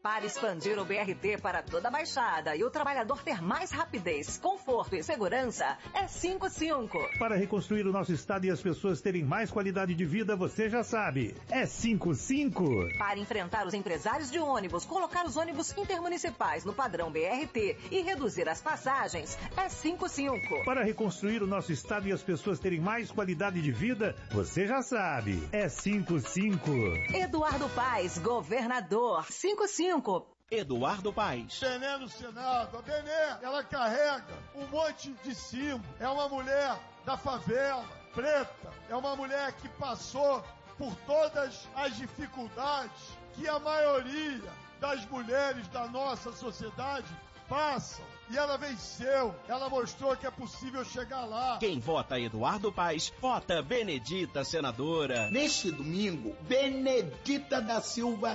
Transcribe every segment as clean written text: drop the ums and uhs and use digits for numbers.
Para expandir o BRT para toda a Baixada e o trabalhador ter mais rapidez, conforto e segurança, é 55. Para reconstruir o nosso estado e as pessoas terem mais qualidade de vida, você já sabe, é 55. Para enfrentar os empresários de ônibus, colocar os ônibus intermunicipais no padrão BRT e reduzir as passagens, é 55. Para reconstruir o nosso estado e as pessoas terem mais qualidade de vida, você já sabe, é 55. Eduardo Paes, governador, 55. Eduardo Paes. Benê no Senado. A Benê, ela carrega um monte de símbolo. É uma mulher da favela, preta. É uma mulher que passou por todas as dificuldades que a maioria das mulheres da nossa sociedade passam. E ela venceu. Ela mostrou que é possível chegar lá. Quem vota Eduardo Paes, vota Benedita, senadora. Neste domingo, Benedita da Silva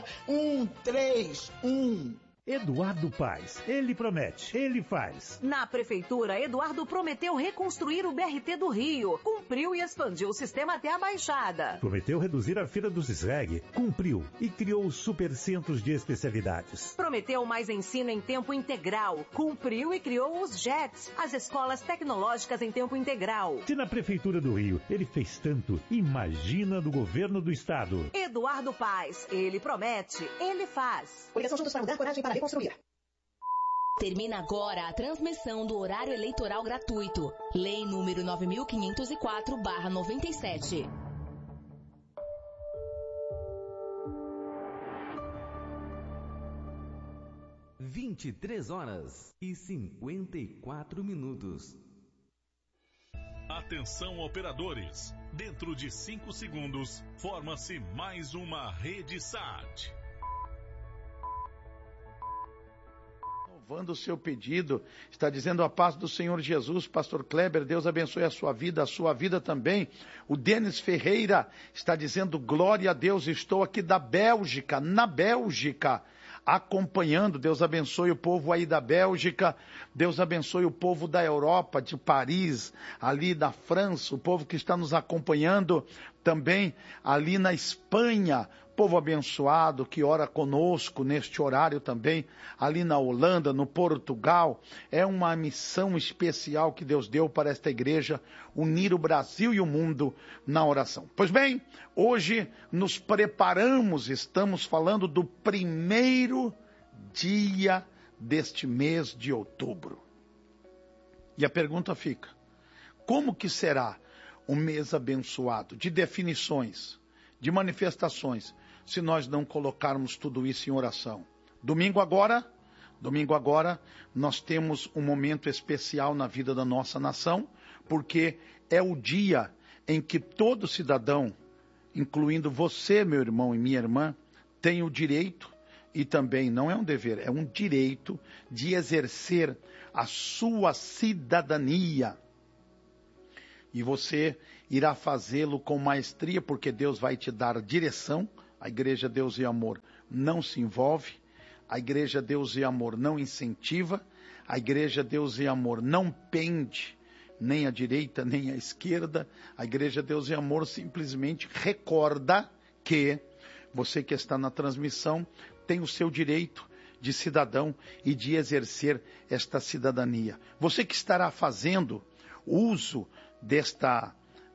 131. Eduardo Paes, ele promete, ele faz. Na prefeitura, Eduardo prometeu reconstruir o BRT do Rio, cumpriu e expandiu o sistema até a Baixada. Prometeu reduzir a fila do SISREG, cumpriu e criou os supercentros de especialidades. Prometeu mais ensino em tempo integral, cumpriu e criou os JETs, as escolas tecnológicas em tempo integral. Se na prefeitura do Rio ele fez tanto, imagina do governo do estado. Eduardo Paes, ele promete, ele faz. Coligação Juntos para Mudar, coragem para reconstruir. Termina agora a transmissão do horário eleitoral gratuito. Lei número 9504/97. (23h54). Atenção, operadores. Dentro de 5 segundos, forma-se mais uma rede SAT. Renovando o seu pedido, está dizendo a paz do Senhor Jesus, pastor Kleber, Deus abençoe a sua vida também. O Denis Ferreira está dizendo glória a Deus, estou aqui da Bélgica, na Bélgica, acompanhando. Deus abençoe o povo aí da Bélgica, Deus abençoe o povo da Europa, de Paris, ali da França, o povo que está nos acompanhando também ali na Espanha, povo abençoado que ora conosco neste horário também, ali na Holanda, no Portugal. É uma missão especial que Deus deu para esta igreja, unir o Brasil e o mundo na oração. Pois bem, hoje nos preparamos, estamos falando do primeiro dia deste mês de outubro. E a pergunta fica, como que será um mês abençoado, de definições, de manifestações, se nós não colocarmos tudo isso em oração? Domingo agora, nós temos um momento especial na vida da nossa nação, porque é o dia em que todo cidadão, incluindo você, meu irmão e minha irmã, tem o direito, e também não é um dever, é um direito de exercer a sua cidadania. E você irá fazê-lo com maestria, porque Deus vai te dar direção. A Igreja Deus e Amor não se envolve, a Igreja Deus e Amor não incentiva, a Igreja Deus e Amor não pende nem à direita nem à esquerda. A Igreja Deus e Amor simplesmente recorda que você que está na transmissão tem o seu direito de cidadão e de exercer esta cidadania. Você que estará fazendo uso desta,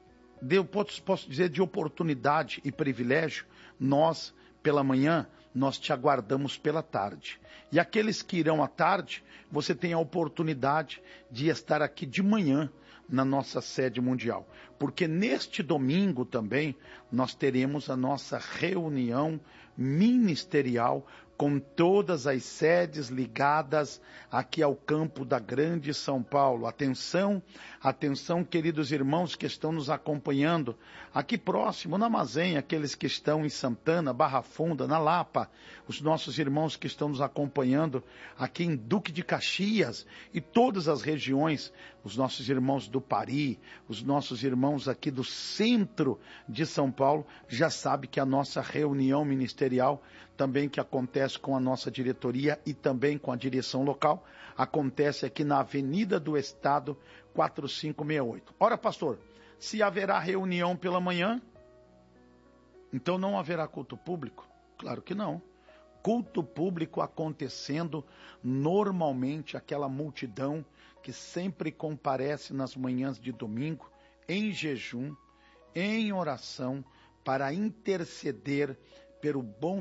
posso dizer, de oportunidade e privilégio, nós, pela manhã, nós te aguardamos pela tarde. E aqueles que irão à tarde, você tem a oportunidade de estar aqui de manhã na nossa sede mundial. Porque neste domingo também nós teremos a nossa reunião ministerial com todas as sedes ligadas aqui ao campo da Grande São Paulo. Atenção, atenção, queridos irmãos que estão nos acompanhando aqui próximo, na Amazém, aqueles que estão em Santana, Barra Funda, na Lapa, os nossos irmãos que estão nos acompanhando aqui em Duque de Caxias e todas as regiões, os nossos irmãos do Pari, os nossos irmãos aqui do centro de São Paulo, já sabe que a nossa reunião ministerial, também que acontece com a nossa diretoria e também com a direção local, acontece aqui na Avenida do Estado 4568. Ora, pastor, se haverá reunião pela manhã, então não haverá culto público? Claro que não. culto público acontecendo, normalmente aquela multidão que sempre comparece nas manhãs de domingo, em jejum, em oração, para interceder para o bom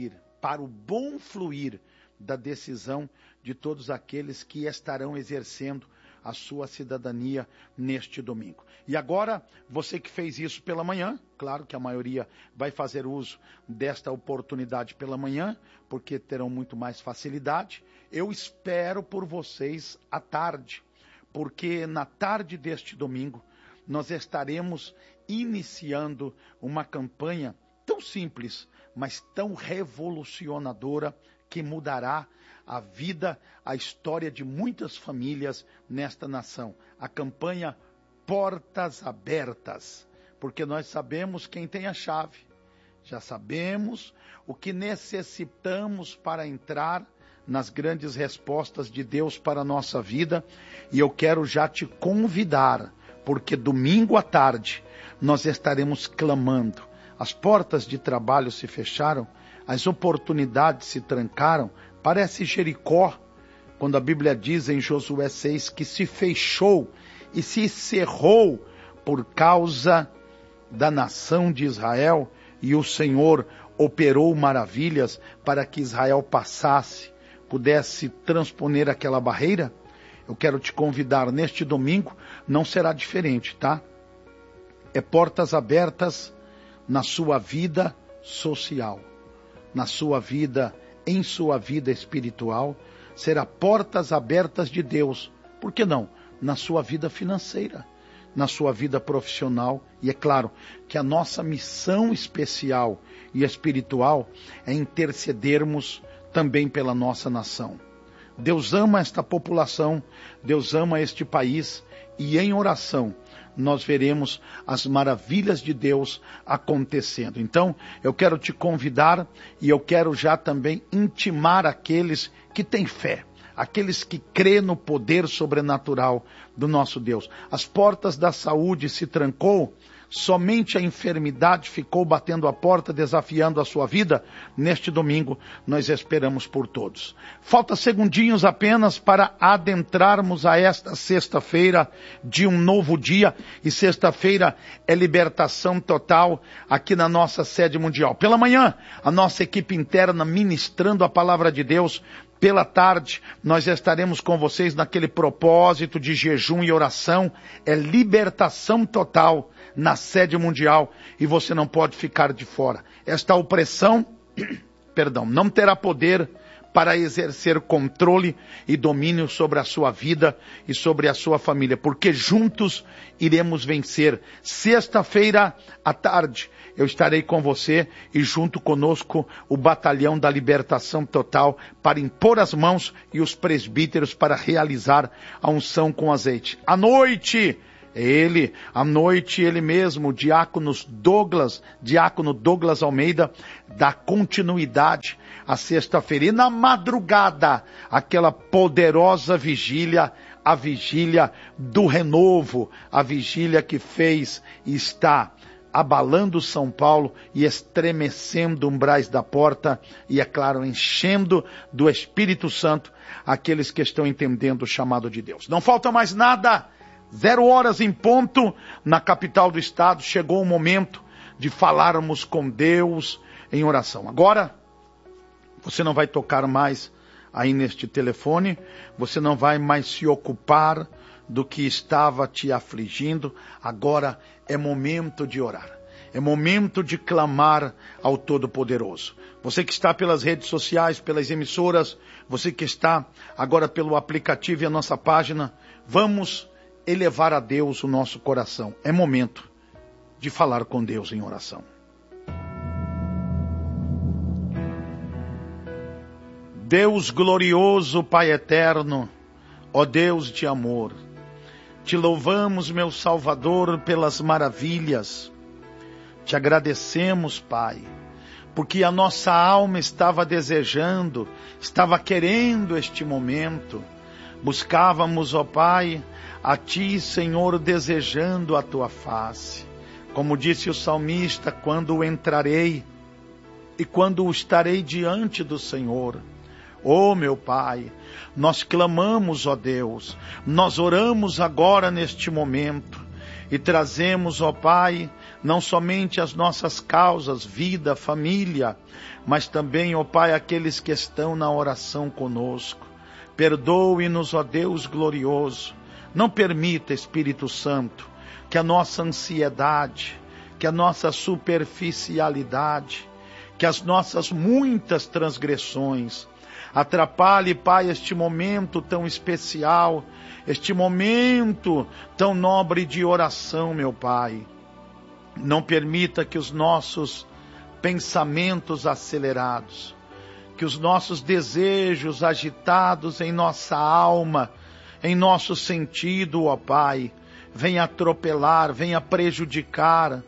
fluir da decisão de todos aqueles que estarão exercendo a sua cidadania neste domingo. E agora, você que fez isso pela manhã, claro que a maioria vai fazer uso desta oportunidade pela manhã, porque terão muito mais facilidade. Eu espero por vocês à tarde, porque na tarde deste domingo, nós estaremos iniciando uma campanha tão simples, mas tão revolucionadora, que mudará a vida, a história de muitas famílias nesta nação. A campanha Portas Abertas, porque nós sabemos quem tem a chave, já sabemos o que necessitamos para entrar nas grandes respostas de Deus para a nossa vida, e eu quero já te convidar, porque domingo à tarde nós estaremos clamando. As portas de trabalho se fecharam, as oportunidades se trancaram. Parece Jericó, quando a Bíblia diz em Josué 6 que se fechou e se cerrou por causa da nação de Israel, e o Senhor operou maravilhas para que Israel passasse, pudesse transponer aquela barreira. Eu quero te convidar neste domingo, não será diferente, tá? É portas abertas na sua vida social, na sua vida, em sua vida espiritual, será portas abertas de Deus. Por que não? Na sua vida financeira, na sua vida profissional. E é claro que a nossa missão especial e espiritual é intercedermos também pela nossa nação. Deus ama esta população, Deus ama este país, e em oração nós veremos as maravilhas de Deus acontecendo. Então, eu quero te convidar, e eu quero já também intimar aqueles que têm fé, aqueles que crêem no poder sobrenatural do nosso Deus. As portas da saúde se trancou, somente a enfermidade ficou batendo a porta, desafiando a sua vida. Neste domingo, nós esperamos por todos. Falta segundinhos apenas para adentrarmos a esta sexta-feira de um novo dia. E sexta-feira é libertação total aqui na nossa sede mundial. Pela manhã, a nossa equipe interna ministrando a palavra de Deus. Pela tarde, nós estaremos com vocês naquele propósito de jejum e oração. É libertação total na sede mundial, e você não pode ficar de fora. Esta opressão, não terá poder para exercer controle e domínio sobre a sua vida e sobre a sua família, porque juntos iremos vencer. Sexta-feira à tarde, eu estarei com você, e junto conosco o batalhão da libertação total, para impor as mãos, e os presbíteros para realizar a unção com azeite. À noite, ele mesmo, diácono Douglas Almeida, dá continuidade à sexta-feira. E na madrugada, aquela poderosa vigília, a vigília do renovo, a vigília que fez e está abalando São Paulo e estremecendo umbrais da porta, e é claro, enchendo do Espírito Santo aqueles que estão entendendo o chamado de Deus. Não falta mais nada. 0 horas em ponto, na capital do estado, chegou o momento de falarmos com Deus em oração. Agora, você não vai tocar mais aí neste telefone, você não vai mais se ocupar do que estava te afligindo. Agora é momento de orar, é momento de clamar ao Todo-Poderoso. Você que está pelas redes sociais, pelas emissoras, você que está agora pelo aplicativo e a nossa página, vamos elevar a Deus o nosso coração. É momento de falar com Deus em oração. Deus glorioso, Pai eterno, ó Deus de amor, te louvamos, meu Salvador, pelas maravilhas. Te agradecemos, Pai, porque a nossa alma estava desejando, estava querendo este momento. Buscávamos, ó Pai, a Ti, Senhor, desejando a Tua face. Como disse o salmista, quando entrarei e quando estarei diante do Senhor. Oh, meu Pai, nós clamamos, ó Deus, nós oramos agora neste momento e trazemos, ó Pai, não somente as nossas causas, vida, família, mas também, ó Pai, aqueles que estão na oração conosco. Perdoe-nos, ó Deus glorioso. Não permita, Espírito Santo, que a nossa ansiedade, que a nossa superficialidade, que as nossas muitas transgressões atrapalhe, Pai, este momento tão especial, este momento tão nobre de oração, meu Pai. Não permita que os nossos pensamentos acelerados, que os nossos desejos agitados em nossa alma, em nosso sentido, ó Pai, venha atropelar, venha prejudicar.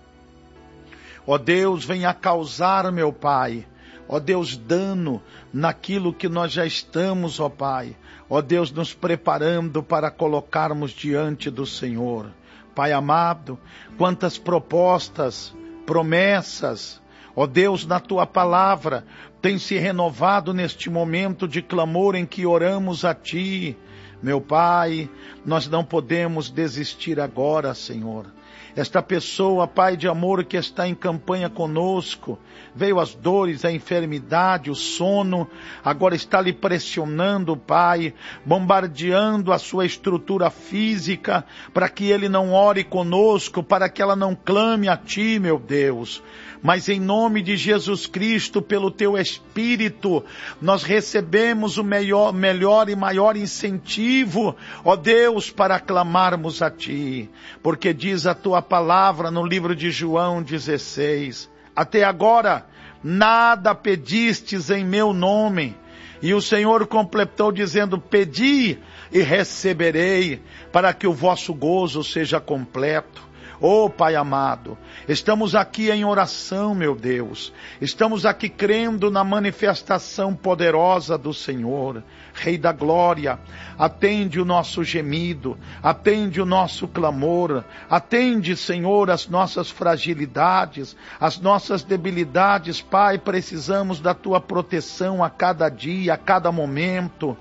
Ó Deus, venha causar, meu Pai, ó Deus, dano naquilo que nós já estamos, ó Pai, ó Deus, nos preparando para colocarmos diante do Senhor. Pai amado, quantas propostas, promessas, ó Deus, na Tua palavra, tem se renovado neste momento de clamor em que oramos a Ti. Meu Pai, nós não podemos desistir agora, Senhor. Esta pessoa, Pai de amor, que está em campanha conosco, veio as dores, a enfermidade, o sono, agora está lhe pressionando, Pai, bombardeando a sua estrutura física, para que ele não ore conosco, para que ela não clame a Ti, meu Deus. Mas em nome de Jesus Cristo, pelo Teu Espírito, nós recebemos o melhor e maior incentivo, ó Deus, para clamarmos a Ti. Porque diz a Tua palavra no livro de João 16, até agora nada pedistes em meu nome. E o Senhor completou dizendo, pedi e receberei, para que o vosso gozo seja completo. Oh, Pai amado, estamos aqui em oração, meu Deus. Estamos aqui crendo na manifestação poderosa do Senhor. Rei da glória, atende o nosso gemido, atende o nosso clamor, atende, Senhor, as nossas fragilidades, as nossas debilidades. Pai, precisamos da Tua proteção a cada dia, a cada momento.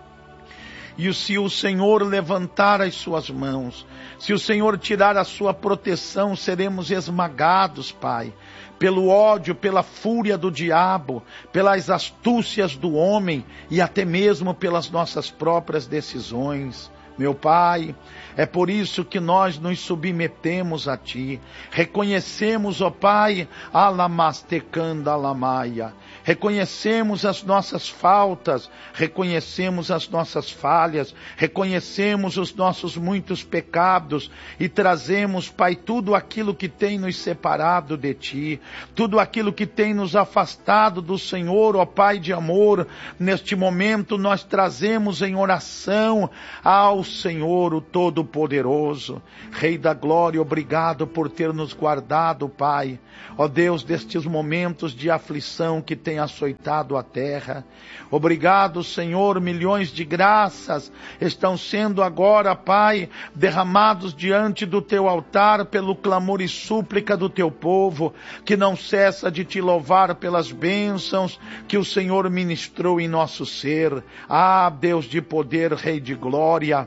E se o Senhor levantar as suas mãos, se o Senhor tirar a sua proteção, seremos esmagados, Pai, pelo ódio, pela fúria do diabo, pelas astúcias do homem e até mesmo pelas nossas próprias decisões. Meu Pai, é por isso que nós nos submetemos a Ti. Reconhecemos, ó Pai, alamastecandalamaia. Reconhecemos as nossas faltas, reconhecemos as nossas falhas, reconhecemos os nossos muitos pecados e trazemos, Pai, tudo aquilo que tem nos separado de Ti, tudo aquilo que tem nos afastado do Senhor, ó Pai de amor. Neste momento nós trazemos em oração ao Senhor, o Todo-Poderoso. Rei da glória, obrigado por ter nos guardado, Pai. Ó Deus, destes momentos de aflição que tem açoitado a terra. Obrigado, Senhor, milhões de graças estão sendo agora, Pai, derramados diante do Teu altar pelo clamor e súplica do Teu povo, que não cessa de Te louvar pelas bênçãos que o Senhor ministrou em nosso ser. Ah, Deus de poder, Rei de glória,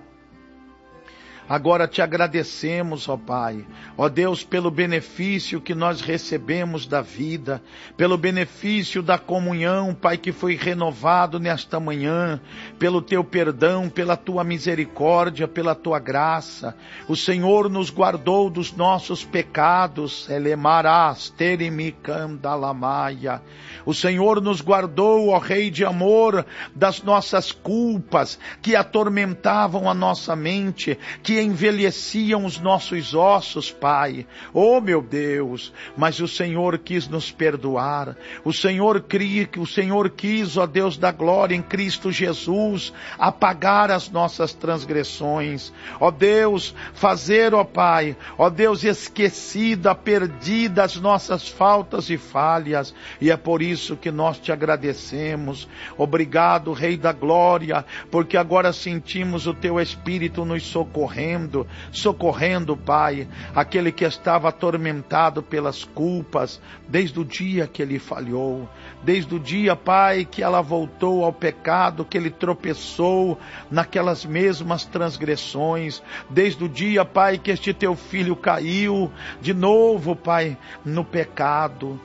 agora Te agradecemos, ó Pai, ó Deus, pelo benefício que nós recebemos da vida, pelo benefício da comunhão, Pai, que foi renovado nesta manhã, pelo Teu perdão, pela Tua misericórdia, pela Tua graça. O Senhor nos guardou dos nossos pecados, elemarás terimicandalamaia. O Senhor nos guardou, ó Rei de amor, das nossas culpas que atormentavam a nossa mente, que envelheciam os nossos ossos, Pai. Oh, meu Deus, mas o Senhor quis nos perdoar. O Senhor quis, ó Deus da glória, em Cristo Jesus, apagar as nossas transgressões. Ó Deus, fazer, ó Pai, ó Deus, esquecida, perdida as nossas faltas e falhas. E é por isso que nós Te agradecemos. Obrigado, Rei da glória, porque agora sentimos o Teu Espírito nos socorrendo. socorrendo, Pai, aquele que estava atormentado pelas culpas, desde o dia que ele falhou, desde o dia, Pai, que ela voltou ao pecado, que ele tropeçou naquelas mesmas transgressões, desde o dia, Pai, que este teu filho caiu de novo, Pai, no pecado.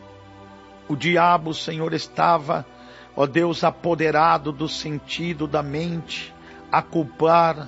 O diabo, Senhor, estava, ó Deus, apoderado do sentido da mente, a culpar,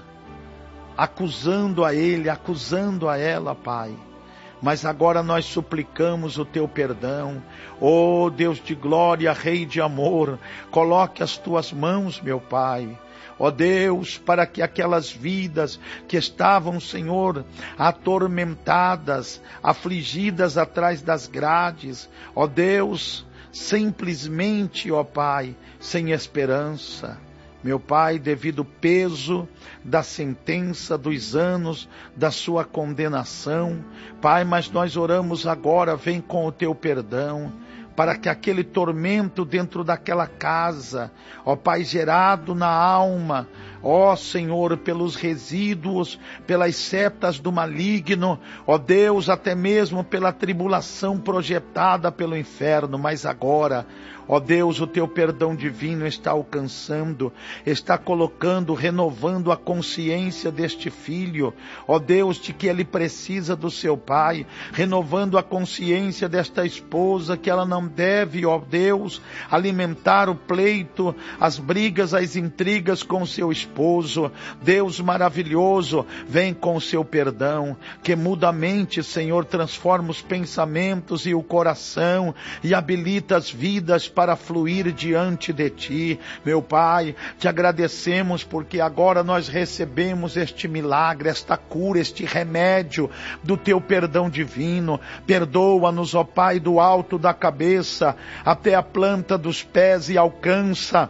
acusando a ele, acusando a ela, Pai. Mas agora nós suplicamos o teu perdão. Ó Deus de glória, Rei de amor, coloque as tuas mãos, meu Pai. Ó Deus, para que aquelas vidas que estavam, Senhor, atormentadas, afligidas atrás das grades, ó Deus, simplesmente, ó Pai, sem esperança, meu Pai, devido ao peso da sentença dos anos da sua condenação, Pai, mas nós oramos agora, vem com o teu perdão, para que aquele tormento dentro daquela casa, ó Pai, gerado na alma, ó Senhor, pelos resíduos, pelas setas do maligno, ó Deus, até mesmo pela tribulação projetada pelo inferno, mas agora, ó Deus, o teu perdão divino está alcançando, está colocando, renovando a consciência deste filho, ó Deus, de que ele precisa do seu pai, renovando a consciência desta esposa, que ela não deve, ó Deus, alimentar o pleito, as brigas, as intrigas com seu esposo. Deus maravilhoso, vem com o seu perdão, que muda a mente, Senhor, transforma os pensamentos e o coração, e habilita as vidas para fluir diante de ti. Meu Pai, te agradecemos porque agora nós recebemos este milagre, esta cura, este remédio do teu perdão divino. Perdoa-nos, ó Pai, do alto da cabeça até a planta dos pés, e alcança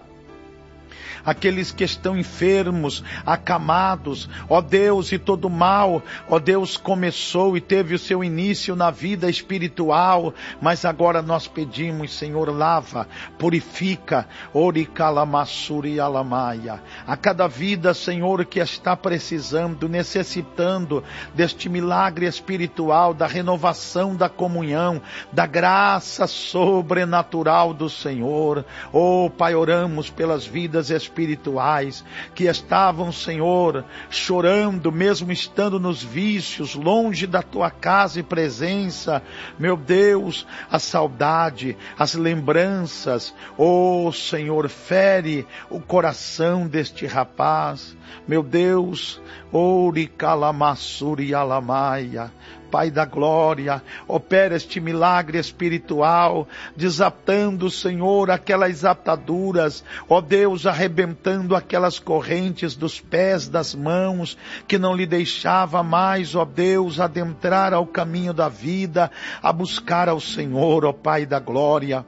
aqueles que estão enfermos, acamados, ó Deus, e todo mal, ó Deus, começou e teve o seu início na vida espiritual, mas agora nós pedimos, Senhor, lava, purifica, oricalamassuri alamaia, a cada vida, Senhor, que está precisando, necessitando deste milagre espiritual, da renovação da comunhão, da graça sobrenatural do Senhor. Oh Pai, oramos pelas vidas espirituais que estavam, Senhor, chorando, mesmo estando nos vícios, longe da tua casa e presença. Meu Deus, a saudade, as lembranças, oh Senhor, fere o coração deste rapaz. Meu Deus, oricalamassuri alamaia, Pai da glória, opera este milagre espiritual, desatando, Senhor, aquelas ataduras, ó Deus, arrebentando aquelas correntes dos pés, das mãos, que não lhe deixava mais, ó Deus, adentrar ao caminho da vida, a buscar ao Senhor, ó Pai da glória.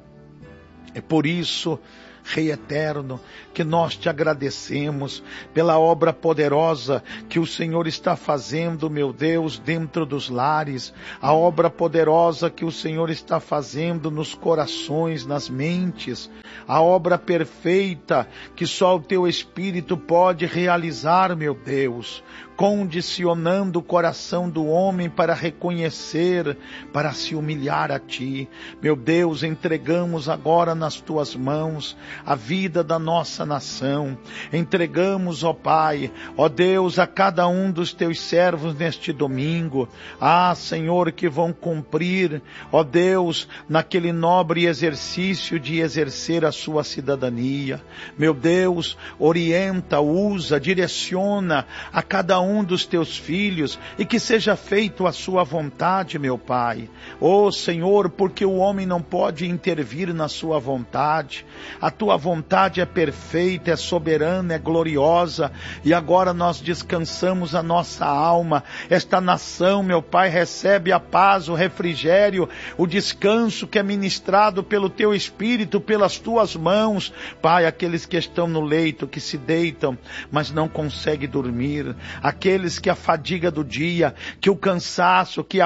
É por isso, Rei eterno, que nós te agradecemos pela obra poderosa que o Senhor está fazendo, meu Deus, dentro dos lares, a obra poderosa que o Senhor está fazendo nos corações, nas mentes, a obra perfeita que só o teu Espírito pode realizar, meu Deus, condicionando o coração do homem para reconhecer, para se humilhar a ti. Meu Deus, entregamos agora nas tuas mãos a vida da nossa nação. Entregamos, ó Pai, ó Deus, a cada um dos teus servos neste domingo. Ah, Senhor, que vão cumprir, ó Deus, naquele nobre exercício de exercer a sua cidadania. Meu Deus, orienta, usa, direciona a cada um dos teus filhos, e que seja feito a sua vontade, meu Pai. Ó Senhor, porque o homem não pode intervir na sua vontade. A tua vontade é perfeita, é soberana, é gloriosa, e agora nós descansamos a nossa alma. Esta nação, meu Pai, recebe a paz, o refrigério, o descanso que é ministrado pelo teu Espírito, pelas tuas mãos. Pai, aqueles que estão no leito, que se deitam, mas não conseguem dormir, aqueles que a fadiga do dia, que o cansaço, que a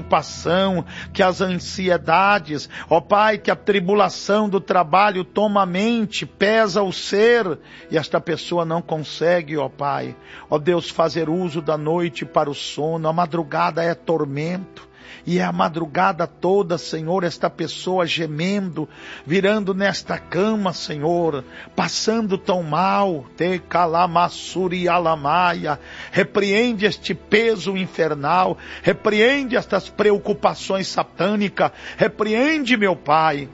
preocupação, que as ansiedades, ó Pai, que a tribulação do trabalho toma a mente, pesa o ser, e esta pessoa não consegue, ó Pai, ó Deus, fazer uso da noite para o sono. A madrugada é tormento. E é a madrugada toda, Senhor, esta pessoa gemendo, virando nesta cama, Senhor, passando tão mal. Te calamassuri alamaia. Repreende este peso infernal, repreende estas preocupações satânicas, repreende, meu Pai,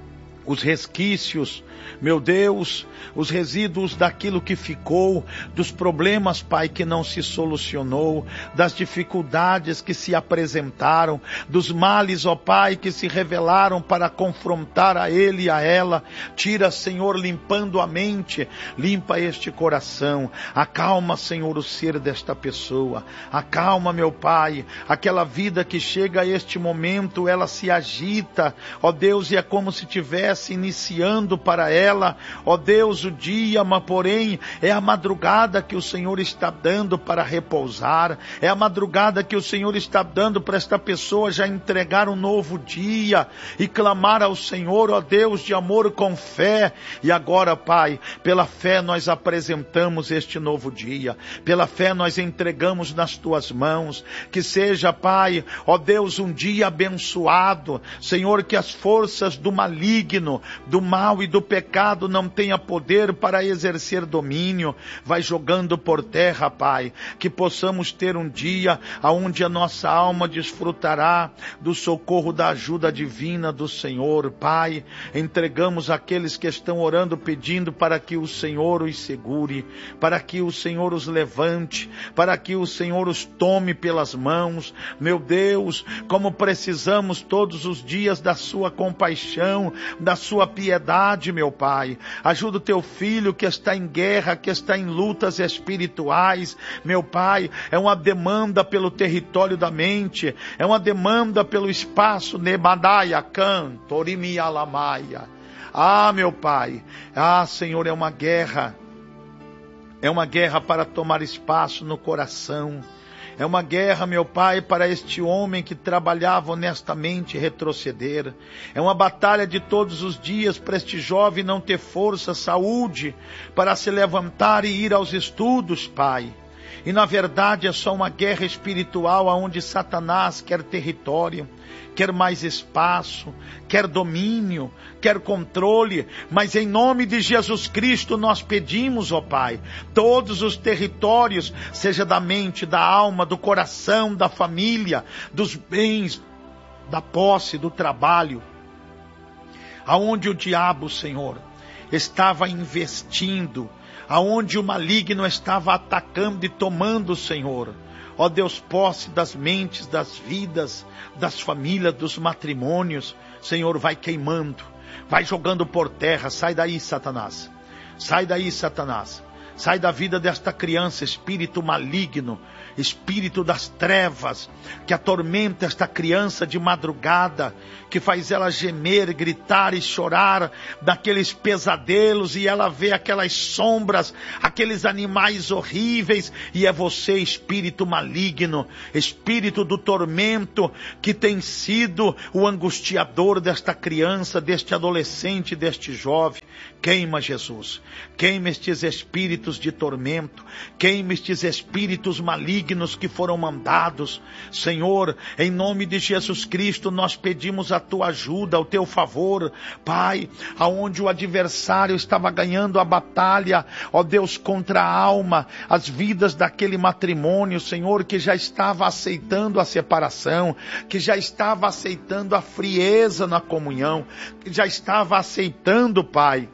os resquícios, meu Deus, os resíduos daquilo que ficou, dos problemas, Pai, que não se solucionou, das dificuldades que se apresentaram, dos males, ó Pai, que se revelaram para confrontar a ele e a ela. Tira, Senhor, limpando a mente, limpa este coração, acalma, Senhor, o ser desta pessoa, acalma, meu Pai, aquela vida que chega a este momento, ela se agita, ó Deus, e é como se estivesse iniciando para ela, ó Deus, o dia, mas porém é a madrugada que o Senhor está dando para repousar, é a madrugada que o Senhor está dando para esta pessoa já entregar um novo dia e clamar ao Senhor, ó Deus, de amor com fé. E agora, Pai, pela fé nós apresentamos este novo dia, pela fé nós entregamos nas tuas mãos, que seja, Pai, ó Deus, um dia abençoado, Senhor, que as forças do maligno, do mal e do pecado não tenha poder para exercer domínio. Vai jogando por terra, Pai, que possamos ter um dia onde a nossa alma desfrutará do socorro, da ajuda divina do Senhor. Pai, entregamos aqueles que estão orando, pedindo para que o Senhor os segure, para que o Senhor os levante, para que o Senhor os tome pelas mãos. Meu Deus, como precisamos todos os dias da sua compaixão, da sua piedade, meu Pai. Ajuda o teu filho que está em guerra, que está em lutas espirituais, meu Pai. É uma demanda pelo território da mente, é uma demanda pelo espaço, Nebadaia, Cantorimi Alamaia. Ah, meu Pai, ah, Senhor, é uma guerra para tomar espaço no coração. É uma guerra, meu Pai, para este homem que trabalhava honestamente retroceder. É uma batalha de todos os dias para este jovem não ter força, saúde, para se levantar e ir aos estudos, Pai. E na verdade é só uma guerra espiritual onde Satanás quer território, quer mais espaço, quer domínio, quer controle, mas em nome de Jesus Cristo nós pedimos, ó Pai, todos os territórios, seja da mente, da alma, do coração, da família, dos bens, da posse, do trabalho, aonde o diabo, Senhor, estava investindo, aonde o maligno estava atacando e tomando, Senhor, ó Deus, posse das mentes, das vidas, das famílias, dos matrimônios. Senhor, vai queimando, vai jogando por terra. Sai daí, Satanás. Sai daí, Satanás. Sai da vida desta criança, espírito maligno, espírito das trevas, que atormenta esta criança de madrugada, que faz ela gemer, gritar e chorar daqueles pesadelos, e ela vê aquelas sombras, aqueles animais horríveis, e é você, espírito maligno, espírito do tormento, que tem sido o angustiador desta criança, deste adolescente, deste jovem. Queima, Jesus, queima estes espíritos de tormento, queima estes espíritos malignos que foram mandados. Senhor, em nome de Jesus Cristo, nós pedimos a tua ajuda, o teu favor, Pai, aonde o adversário estava ganhando a batalha, ó Deus, contra a alma, as vidas daquele matrimônio, Senhor, que já estava aceitando a separação, que já estava aceitando a frieza na comunhão, que já estava aceitando, Pai,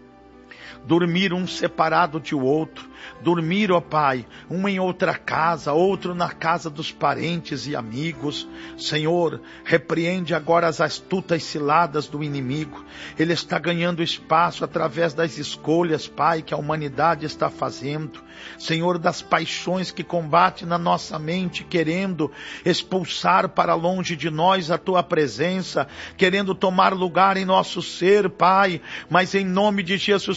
dormir um separado de outro, dormir, ó Pai, um em outra casa, outro na casa dos parentes e amigos. Senhor, repreende agora as astutas ciladas do inimigo. Ele está ganhando espaço através das escolhas, Pai, que a humanidade está fazendo. Senhor, das paixões que combate na nossa mente, querendo expulsar para longe de nós a tua presença, querendo tomar lugar em nosso ser, Pai, mas em nome de Jesus Cristo,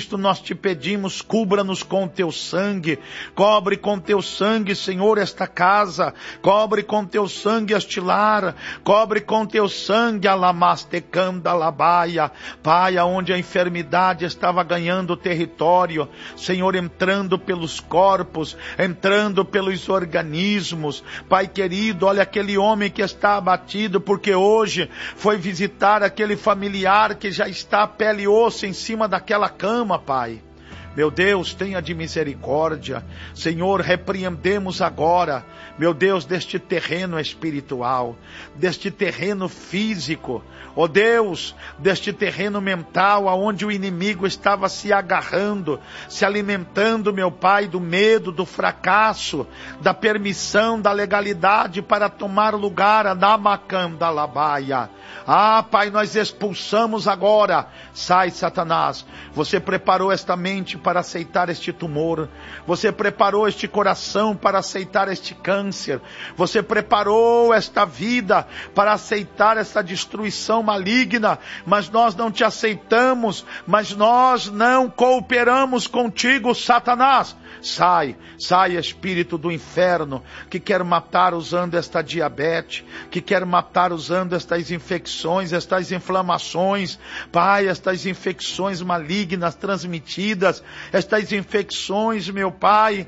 Cristo, nós te pedimos, cubra-nos com teu sangue, cobre com teu sangue, Senhor, esta casa, cobre com teu sangue este lar, cobre com teu sangue a lamastecanda labaia, Pai, aonde a enfermidade estava ganhando território, Senhor, entrando pelos corpos, entrando pelos organismos, Pai querido, olha aquele homem que está abatido, porque hoje foi visitar aquele familiar que já está pele e osso em cima daquela cama, Pai. Meu Deus, tenha de misericórdia. Senhor, repreendemos agora, meu Deus, deste terreno espiritual, deste terreno físico, ó Deus, deste terreno mental, aonde o inimigo estava se agarrando, se alimentando, meu Pai, do medo, do fracasso, da permissão, da legalidade para tomar lugar, Adamakandalabaia. Ah, Pai, nós expulsamos agora. Sai, Satanás. Você preparou esta mente para aceitar este tumor. Você preparou este coração para aceitar este câncer. Você preparou esta vida para aceitar esta destruição maligna. Mas nós não te aceitamos. Mas nós não cooperamos contigo, Satanás. Sai, sai, espírito do inferno, que quer matar usando esta diabetes, que quer matar usando estas infecções, estas inflamações, Pai, estas infecções malignas transmitidas, estas infecções, meu Pai,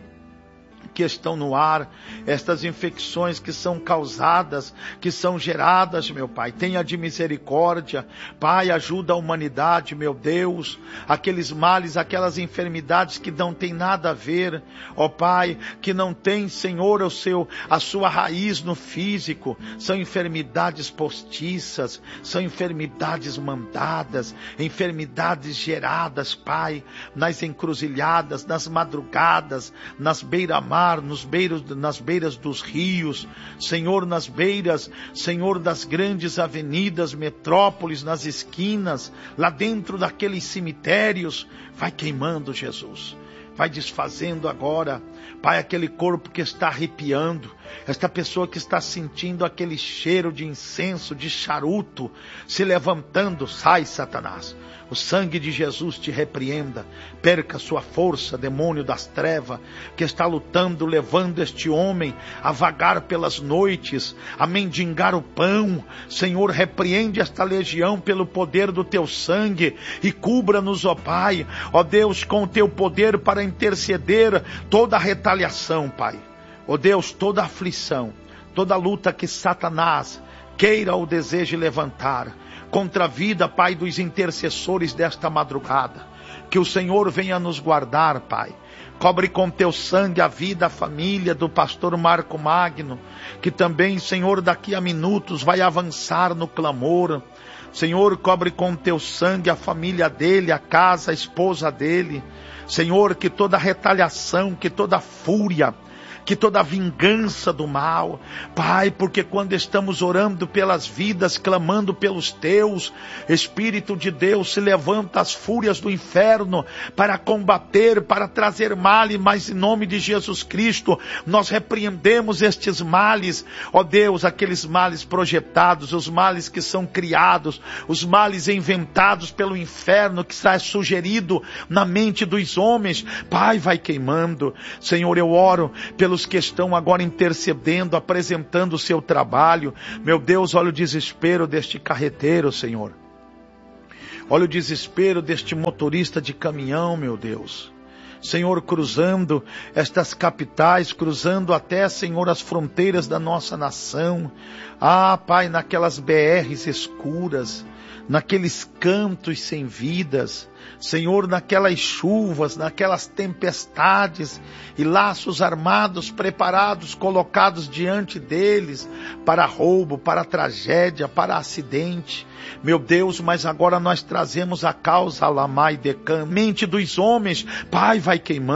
que estão no ar, estas infecções que são causadas, que são geradas, meu Pai, tenha de misericórdia, Pai, ajuda a humanidade, meu Deus, aqueles males, aquelas enfermidades que não tem nada a ver, ó Pai, que não tem, Senhor, a sua raiz no físico, são enfermidades postiças, são enfermidades mandadas, enfermidades geradas, Pai, nas encruzilhadas, nas madrugadas, nas beira-mar, nas beiras dos rios, Senhor, nas beiras, Senhor, das grandes avenidas, metrópoles, nas esquinas, lá dentro daqueles cemitérios, vai queimando, Jesus, vai desfazendo agora, Pai, aquele corpo que está arrepiando, esta pessoa que está sentindo aquele cheiro de incenso, de charuto, se levantando, sai, Satanás. O sangue de Jesus te repreenda, perca sua força, demônio das trevas, que está lutando, levando este homem a vagar pelas noites, a mendigar o pão. Senhor, repreende esta legião pelo poder do teu sangue e cubra-nos, ó Pai, ó Deus, com o teu poder para interceder toda a retaliação, Pai. Ó Deus, toda a aflição, toda a luta que Satanás queira ou deseje levantar contra a vida, Pai, dos intercessores desta madrugada. Que o Senhor venha nos guardar, Pai. Cobre com teu sangue a vida, a família do pastor Marco Magno, que também, Senhor, daqui a minutos vai avançar no clamor. Senhor, cobre com teu sangue a família dele, a casa, a esposa dele. Senhor, que toda retaliação, que toda fúria, que toda vingança do mal, Pai, porque quando estamos orando pelas vidas, clamando pelos teus, Espírito de Deus, se levanta as fúrias do inferno para combater, para trazer mal, mas em nome de Jesus Cristo, nós repreendemos estes males, ó Deus, aqueles males projetados, os males que são criados, os males inventados pelo inferno, que está sugerido na mente dos homens, Pai, vai queimando. Senhor, eu oro pelos que estão agora intercedendo, apresentando o seu trabalho. Meu Deus, olha o desespero deste carreteiro, Senhor. Olha o desespero deste motorista de caminhão, meu Deus. Senhor, cruzando estas capitais, cruzando até, Senhor, as fronteiras da nossa nação. Ah, Pai, naquelas BRs escuras, naqueles cantos sem vidas, Senhor, naquelas chuvas, naquelas tempestades e laços armados, preparados, colocados diante deles para roubo, para tragédia, para acidente. Meu Deus, mas agora nós trazemos a causa Lamai Decam, mente dos homens, Pai, vai queimando.